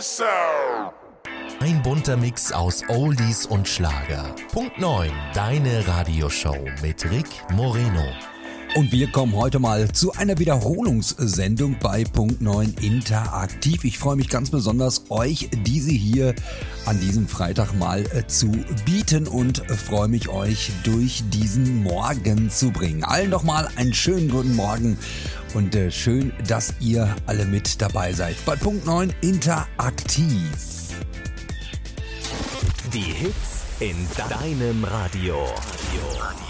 Ein bunter Mix aus Oldies und Schlager. Punkt 9, deine Radioshow mit Rick Moreno. Und wir kommen heute mal zu einer Wiederholungssendung bei Punkt 9 Interaktiv. Ich freue mich ganz besonders, euch diese hier an diesem Freitag mal zu bieten und freue mich, euch durch diesen Morgen zu bringen. Allen nochmal einen schönen guten Morgen und schön, dass ihr alle mit dabei seid bei Punkt 9 Interaktiv. Die Hits in deinem Radio.